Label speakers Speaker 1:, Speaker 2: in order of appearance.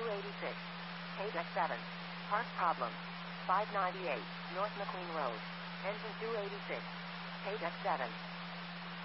Speaker 1: 286. Deck 7. Part problem. 598, North McQueen Road. Engine 286. Deck 7.